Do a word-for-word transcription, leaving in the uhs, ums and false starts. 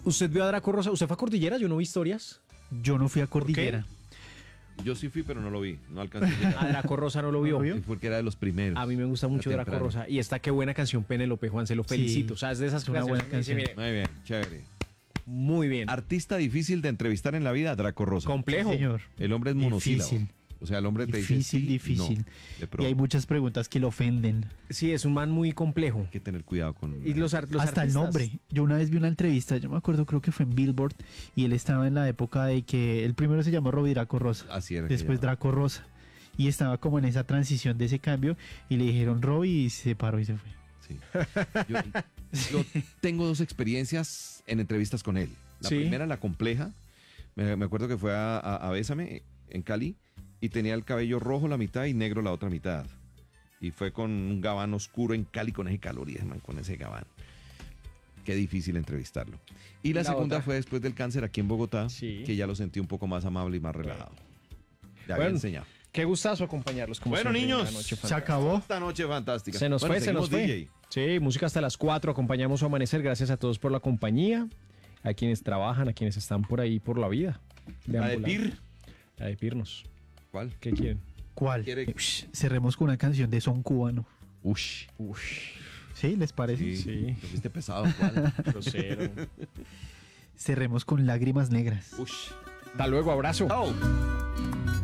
¿Usted vio a Draco Rosa? ¿Usted fue a Cordillera? Yo no vi historias. Yo no fui a Cordillera. Yo sí fui, pero no lo vi. No alcancé a llegar. A Draco Rosa no lo vio. ¿No lo vio? Sí, porque era de los primeros. A mí me gusta mucho Era Draco temprano. Rosa. Y esta qué buena canción, Penélope, Juan, se lo Sí, felicito. O sea, es de esas es una buena canciones que me dice, canción. Muy bien, chévere. mire, muy bien. Artista difícil de entrevistar en la vida, Draco Rosa. Complejo. Sí, señor. El hombre es monosílabo. Difícil. O sea, el hombre te dice Difícil, sí, difícil. no, de pronto. Y hay muchas preguntas que lo ofenden. Sí, es un man muy complejo. Hay que tener cuidado con... Y los, ar- los Hasta el artistas- nombre. Yo una vez vi una entrevista, yo me acuerdo, creo que fue en Billboard, y él estaba en la época de que el primero se llamó Robbie Draco Rosa, Así era que después llamaba. Draco Rosa, y estaba como en esa transición de ese cambio, y le dijeron Robbie y se paró y se fue. Sí. Yo, yo tengo dos experiencias en entrevistas con él. La Sí. primera, la compleja. Me, me acuerdo que fue a, a, a Bésame en Cali y tenía el cabello rojo la mitad y negro la otra mitad. Y fue con un gabán oscuro en Cali con ese calor y man, con ese gabán. Qué difícil entrevistarlo. Y la, La segunda otra. fue después del cáncer aquí en Bogotá, Sí. que ya lo sentí un poco más amable y más relajado. Ya había Bueno, enseñado. Qué gustazo acompañarlos. Como Bueno, siempre, niños, una noche Se fantástica. acabó. Esta noche fantástica. Se nos Bueno, fue, se nos seguimos fue. D J. Sí, música hasta las cuatro. Acompañamos su amanecer. Gracias a todos por la compañía. A quienes trabajan, a quienes están por ahí por la vida. La de Deambulando. Pir. La de Pirnos. ¿Cuál? ¿Qué quieren? ¿Cuál? ¿Quiere- Ush, cerremos con una canción de son cubano. Ush. ¿Sí? ¿Les parece? Sí, Sí. te fuiste pesado. ¿Cuál? Grosero. Cerremos con Lágrimas Negras. Ush. Hasta luego, abrazo. Chao.